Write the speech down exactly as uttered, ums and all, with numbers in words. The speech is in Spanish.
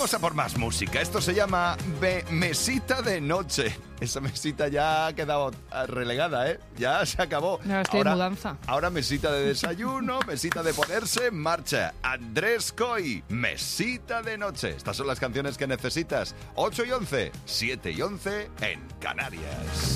Vamos a por más música. Esto se llama Be- Mesita de Noche. Esa mesita ya ha quedado relegada, ¿eh? Ya se acabó. No, estoy ahora, en mudanza. Ahora mesita de desayuno, mesita de ponerse en marcha. Andrés Coy, Mesita de Noche. Estas son las canciones que necesitas. ocho y once, siete y once en Canarias.